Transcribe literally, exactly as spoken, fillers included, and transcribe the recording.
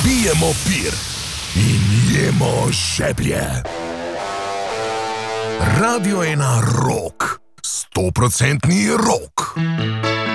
Bijemo pir in jemo žeblje. Radio ena rock, stoprocentni rock.